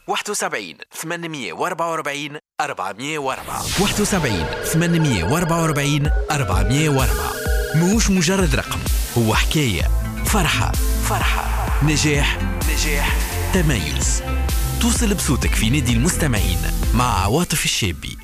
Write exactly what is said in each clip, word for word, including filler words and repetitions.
واحد وسبعين ثمانمية وأربعة وأربعين أربعمية وأربعة واحد وسبعين ثمانمية وأربعة وأربعين أربعمية وأربعة. موش مجرد رقم، هو حكاية، فرحة فرحة، نجاح نجاح، تميز. توصل بصوتك في نادي المستمعين مع عواطف الشابي.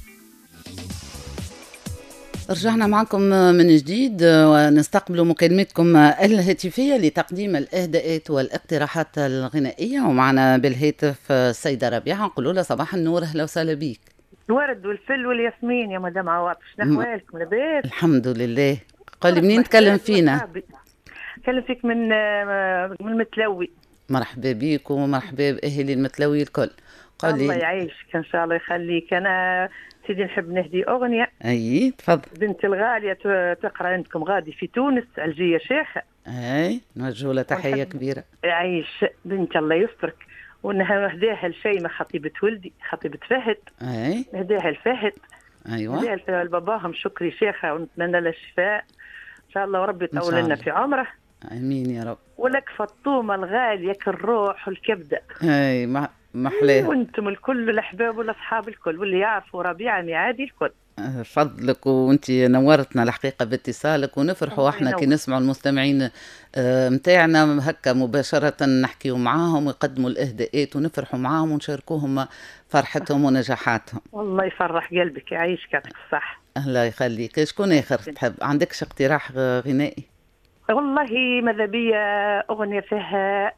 رجعنا معكم من جديد ونستقبل مكالمتكم الهاتفية لتقديم الإهداءات والاقتراحات الغنائية، ومعنا بالهاتف السيدة ربيعة. نقول لها صباح النور، أهلا وسهلا بيك. الورد والفل والياسمين يا مدام عواطف، شنو أحوالكم؟ لاباس؟ الحمد لله. قال منين تكلم فينا؟ تكلم فيك من من المتلوي. مرحبا بيك ومرحبا بأهلي المتلوي الكل. قال الله يعيشك إن شاء الله يخليك. أنا سيدي نحب نهدي أغنية. أي تفضل. بنتي الغالية تقرأ عندكم غادي في تونس، الجية شيخة. أي نوجه لها تحية كبيرة. يعيش بنتي الله يسترك، ونهديها لشيمة خطيبة ولدي، خطيبة فهد. أي نهديها لفهد. أيوة. نهديها لباباهم شكري شيخة، ونتمنى لها الشفاء إن شاء الله، وربي يطول لنا في عمره. امين يا رب. ولك فطومه الغاليه كالروح والكبده. اي ما محلاه. وانتم الكل الاحباب والاصحاب الكل، واللي يعرفوا ربيعه ميعادي الكل. فضلك، وانت نورتنا الحقيقه باتصالك، ونفرحوا احنا كي نسمعوا المستمعين متاعنا هكا مباشره نحكيوا معاهم ويقدموا الاهداءات ونفرحوا معاهم ونشاركوهم فرحتهم ونجاحاتهم. والله يفرح قلبك، يعيشك يعطيك الصح. الله يخليك. شكون اخر تحب؟ عندكش اقتراح غنائي؟ والله ماذا بيا أغنية فيها،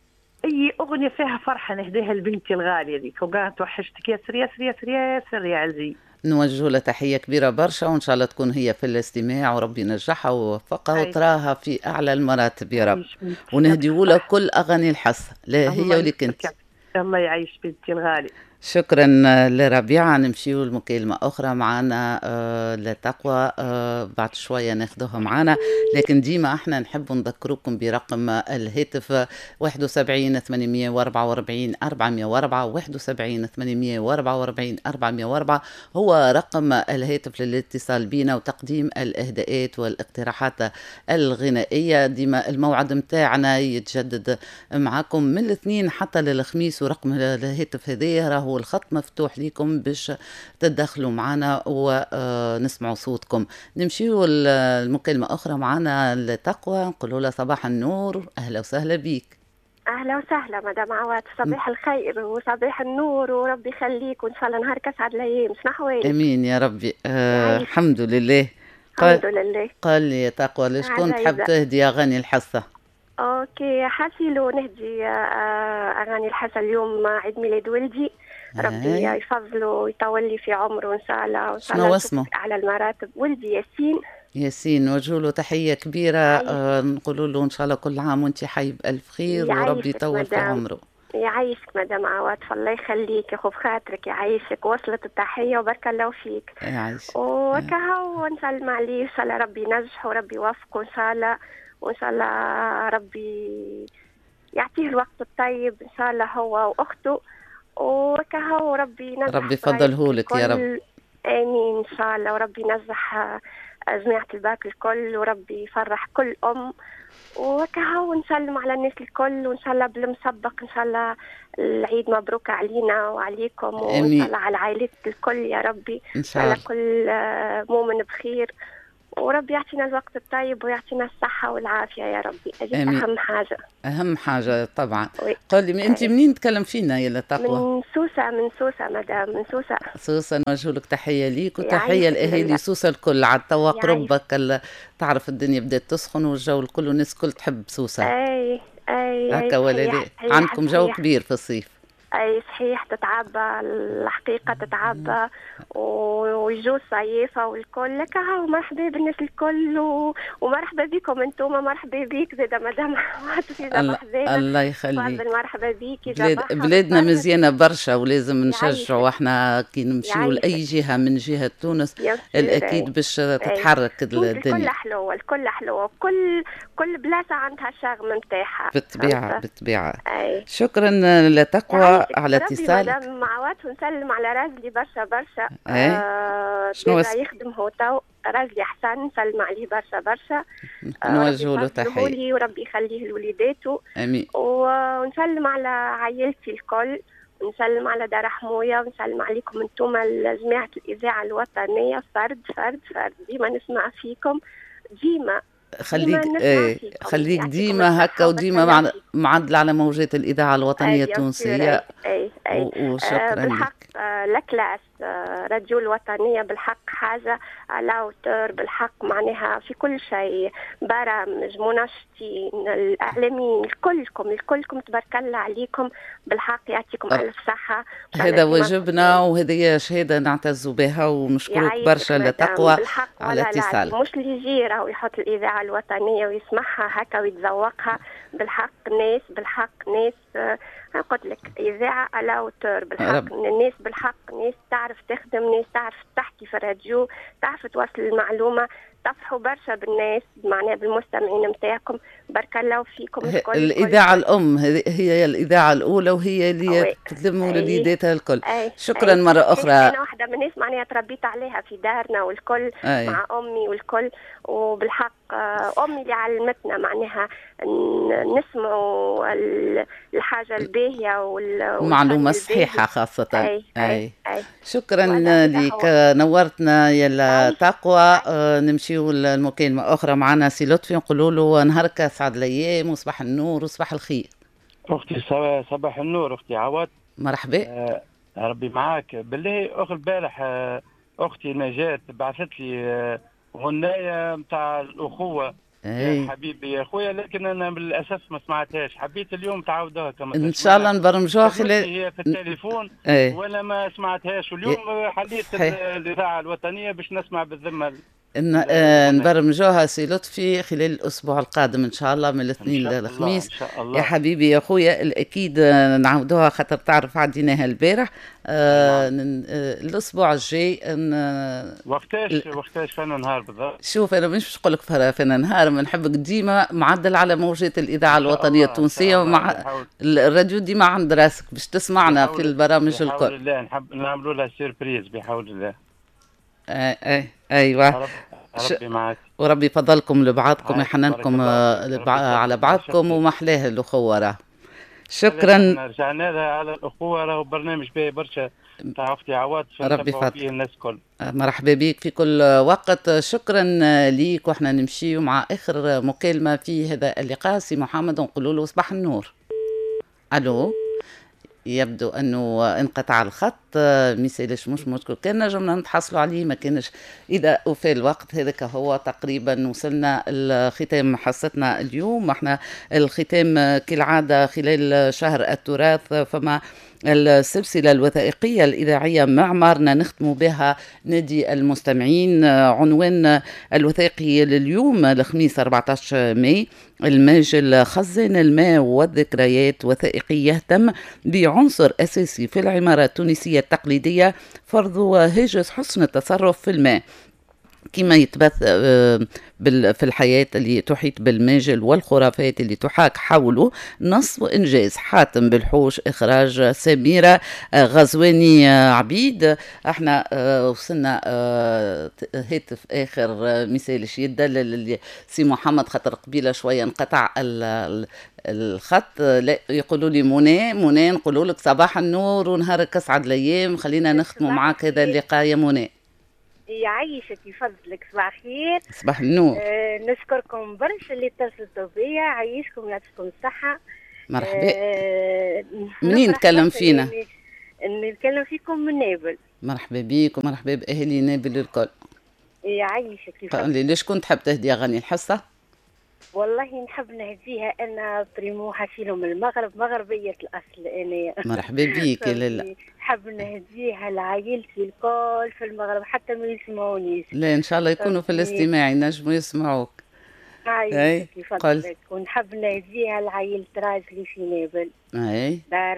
أي أغنية فيها فرحة نهديها لبنتي الغالية ذيك، وقالت توحشتك يا سريا سريا سريا سريا عزيز. نوجه لها تحية كبيرة برشا، وإن شاء الله تكون هي في الاستماع، وربي ينجحها ووفقها وتراها في أعلى المراتب يا رب. ونهديه لها كل أغاني الحصة، لا هي ولك أنت. الله يعيش بنتي الغالية. شكرا لربيعة. نمشيو المكالمة أخرى معنا آه لتقوى آه بعد شوية ناخدوها معنا، لكن ديما احنا نحب نذكركم برقم الهاتف واحد وسبعين ثمانمية وأربعة وأربعين أربعمية وأربعة واحد وسبعين ثمانمية وأربعة وأربعين أربعمية وأربعة هو رقم الهاتف للاتصال بنا وتقديم الإهداءات والاقتراحات الغنائية. ديما الموعد متاعنا يتجدد معكم من الاثنين حتى للخميس، ورقم الهاتف هذا راهو الخط مفتوح لكم باش تدخلوا معنا ونسمعوا صوتكم. نمشيو المكالمة أخرى معنا لتقوى. نقولوا لها صباح النور، أهلا وسهلا بيك. أهلا وسهلا مدام عواطف، صباح الخير وصباح النور، وربي يخليك، وإن شاء الله نهارك أسعد الأيام. شنو أحوالك؟ أمين يا ربي. آه الحمد لله. الحمد لله. قال لي يا تقوى لشكون تحب تهدي أغاني الحصة؟ اوكي حاسيلو نهدي اغاني الحسن. اليوم عيد ميلاد ولدي، ربي يفضله ويطول لي في عمره وان شاء الله، وان شاء الله اسمه على المراتب. ولدي ياسين. ياسين نوجه له تحيه كبيره. آه نقول له ان شاء الله كل عام وانت حي بالف خير، وربي يطول في عمره. يعيشك مدام عواطف، الله يخليك يا خوف خاطرك، يعيشك. وصلت التحيه وبارك الله فيك. يعيشك. وكهو نسلم عليه ان شاء الله، ربي ينجحه وربي يوفقه ان شاء الله، وإن شاء الله ربي يعطيه الوقت الطيب إن شاء الله هو وأخته، وكهو ربي ينجح. ربي يفضله لك يا رب. آمين إن شاء الله. وربي ينجح جماعة الباك الكل، وربي يفرح كل أم، وكهو نسلم على الناس الكل، وإن شاء الله بالمسبق إن شاء الله العيد مبروك علينا وعليكم، وإن شاء الله على عائلة الكل يا ربي. إن شاء الله كل مؤمن بخير، وربي يعطينا الوقت الطيب ويعطينا الصحة والعافية يا ربي. هذه أهم حاجة. أهم حاجة طبعا. قولي أنت منين تكلم فينا يا تقوى؟ من سوسة. من سوسة مدام، من سوسة. سوسة نوجه لك تحية ليك وتحية لأهالي سوسة الكل. على توا قربك تعرف الدنيا بدأت تسخن والجو الكل والناس الكل تحب سوسة. أي أي هكا ولا لا؟ عندكم جو كبير في الصيف. أي صحيح، تتعبى الحقيقة، تتعبى ويجوا الصيفة والكل. لك هاو مرحبا بالناس الكل، ومرحبا بكم انتم، مرحبا بيك زيدا مدام عواطف. الله, الله يخليك. مرحبا بيك. بلاد بلادنا مزيانة برشا، ولازم نشجعوا احنا كي نمشيو لأي جهة من جهة تونس الأكيد باش تتحرك الدنيا. الكل حلوة، الكل حلوة، كل كل بلاصة عندها الشغم نتاعها. بالطبيعة بالطبيعة. شكرا لتقوى على اتصالك. ربي مدام عواطف ونسلم على راجلي برشا برشا. ايه آه شنو يخدم هو تو راجلي حسن، نسلم عليه برشا برشا. نوجه له تحية وربي يخليه لوليداته. امين. ونسلم على عائلتي الكل، نسلم على دار حموية، ونسلم عليكم انتم جماعة الإذاعة الوطنية. فرد فرد فرد ديما نسمع فيكم، ديما خليك ايه خليك ديما هكا، وديما مع... معدل على موجات الإذاعة الوطنية التونسية. أي أي أي. وشكرا آه بالحق آه لكلاس آه راديو الوطنية بالحق حاجة على اوتور بالحق، معناها في كل شيء، برامج، منشطين، الإعلاميين، كلكم الكلكم تبارك الله عليكم بالحق، يعطيكم ألف صحة. هذا واجبنا وهذه شهادة نعتز بها، ونشكرك برشا لتقوى على اتصالك. مش اللي يجي راهو يحط الإذاعة الوطنية ويسمعها هكا ويتذوقها، بالحق ناس بالحق ناس آه قلت لك إذاعة على اوتور بالحق، الناس بالحق ناس تعرف تخدم، ناس تعرف تحكي في الراديو، تعرف توصل المعلومة، تفرحوا برشا بالناس معناها بالمستمعين نتاعكم. بارك الله فيكم الكل. الإذاعة الأم هي الإذاعة الأولى، وهي اللي تلم وليداتها الكل. أي. شكرا أي. مرة أخرى. أنا واحدة من الناس معناها تربيت عليها في دارنا والكل. أي. مع أمي والكل، وبالحق أمي اللي علمتنا معناها نسمعوا الحاجة الباهية والمعلومة الصحيحة خاصة. أي. أي. أي. شكرا لك، نورتنا يا تقوى. نمشيو المكالمة أخرى، معنا سي لطفي، نقولوا له نهارك سعد الأيام وصباح النور وصباح الخير. أختي صباح النور أختي عوض. مرحبا. آه ربي معاك. بالله أخر البارح آه أختي نجاة بعثت لي آه غناية متاع الأخوة. أي. حبيبي يا أخويا، لكن أنا للأسف ما سمعتهاش، حبيت اليوم تعاودها كما إن شاء الله نبرمجوها خلال هي في التليفون. أي. ولا ما سمعتهاش، واليوم حليت الإذاعة الوطنية باش نسمع بالذمة. إن آه نبرمجوها سي لطفي خلال الأسبوع القادم إن شاء الله، من الاثنين للخميس. يا حبيبي يا خويا الأكيد نعودوها، خاطر تعرف عديناها البارح. آه الأسبوع الجاي وقتاش ال... وقتاش فانا نهار بالضبط؟ شوف أنا مش نقول لك فانا نهار، بنحبك ديما معدل على موجات الإذاعة الوطنية التونسية، ومع الراديو ديما عند راسك باش تسمعنا في البرامج الكل. بحول الله نحب نعملوا لها سيربريز بحول الله. اي اي ايوه. ربي معك وربي يفضلكم لبعضكم، يحننكم على بعضكم، ومحلاه الاخوه راه. شكرا. رجعنا لها على الاخوه، راهو برنامج باهي برشا تاع اختي عواد، ربي يفضل الناس الكل. مرحبا بك في كل وقت. شكرا ليك، واحنا نمشيو مع اخر مكالمه في هذا اللقاء. سي محمد نقولوا له صباح النور. الو، يبدو انه انقطع الخط، ميسالش مش مشكل، كان نجمنا نتحصلوا عليه ما كانش. اذا وفي الوقت هذاك هو تقريبا وصلنا الختام حصتنا اليوم. احنا الختام كالعاده خلال شهر التراث، فما السلسلة الوثائقية الإذاعية معمارنا نختم بها نادي المستمعين. عنوان الوثائقي لليوم الخميس أربعة عشر ماي، الماجل خزان الماء والذكريات، وثائقي يهتم بعنصر أساسي في العمارة التونسية التقليدية، فرض هاجس حسن التصرف في الماء كما يتبث في الحياة اللي تحيط بالماجل والخرافات اللي تحاك حوله. نص وإنجاز حاتم بالحوش، إخراج سميرة غزواني عبيد. احنا وصلنا هاتف آخر مثال شي يدلل سي محمد، خاطر قبيلة شوية انقطع الخط. لا يقولوا لي منى منى، نقولوا لك صباح النور ونهارك اسعد الايام. خلينا نختم معاك هذا اللقاء يا منى. يعيشك يفضلك، صباح خير. صباح النور. آه نشكركم برشا اللي اتصلتوا بيا، عايشكم يعطيكم الصحة. مرحبا. آه منين نتكلم فينا؟ نتكلم فيكم من نابل. مرحبا بيك ومرحبا بأهلي نابل الكل. يعيشك يفضلك. قال لي ليش كنت حاب تهدي أغاني الحصة؟ والله نحب نهديها أنا بريمو حشيلو من المغرب، مغربية الأصل أنا. مرحبا بيك. لا نحب نهديها لعائلتي الكل في المغرب، حتى ما يسمعونيش. لا إن شاء الله يكونوا في الاستماع ينجموا يسمعوك. أي يفضلك. ونحب نهديها لعائلة راجلي في نابل. أي دار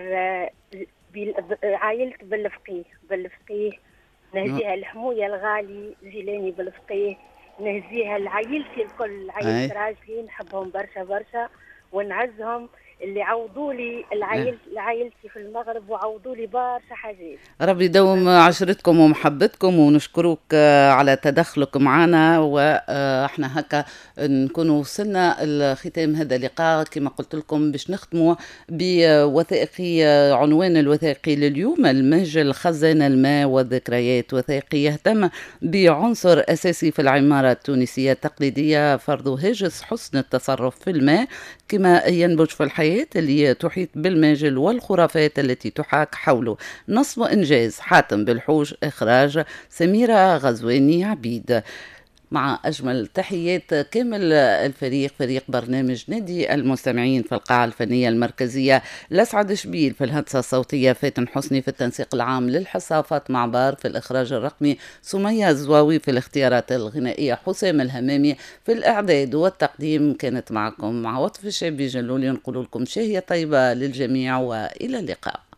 عائلة بالفقيه بالفقيه نهديها لحموية الغالي جيلاني بالفقيه، نهديها لعائلتي الكل، عائلة راجلي نحبهم برشا برشا ونعزهم. اللي عوضوا لي العائل عائلتي في المغرب وعوضوا لي برشا حاجات. ربي يدوم عشرتكم ومحبتكم، ونشكرك على تدخلك معنا، واحنا هكا نكونوا وصلنا الختام هذا اللقاء. كما قلت لكم باش نختموا بوثائقي، عنوان الوثائقي لليوم المهجل خزان الماء والذكريات، وثائقي يهتم بعنصر أساسي في العمارة التونسية التقليدية، فرض هاجس حسن التصرف في الماء كما ينبج في الحياة اللي تحيط بالماجل والخرافات التي تحاك حوله. نصب إنجاز حاتم بالحوج، إخراج سميرة غزواني عبيد. مع أجمل تحيات كامل الفريق، فريق برنامج نادي المستمعين في القاعة الفنية المركزية، لسعد شبيل في الهندسة الصوتية، فاتن حسني في التنسيق العام للحصة، فاطمة عبار في الإخراج الرقمي، سمية الزواوي في الاختيارات الغنائية، حسام الهمامي في الإعداد والتقديم. كانت معكم مع وطف الشعبي جلولي، نقول لكم شهية طيبة للجميع وإلى اللقاء.